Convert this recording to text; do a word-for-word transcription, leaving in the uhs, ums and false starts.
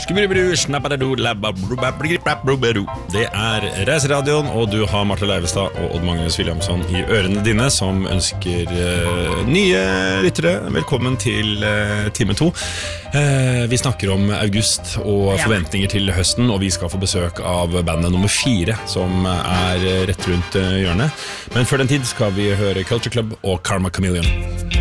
Det er Reiseradioen, og du har Marte Leivestad og Odd Magnus Williamson i ørene dine, som ønsker uh, nye lyttere. Velkommen til uh, time to. Uh, vi snakker om august og ja. forventninger til høsten, og vi skal få besøk av bandet nummer fire, som er rett rundt uh, hjørnet. Men før den tid skal vi høre Culture Club og Karma Chameleon.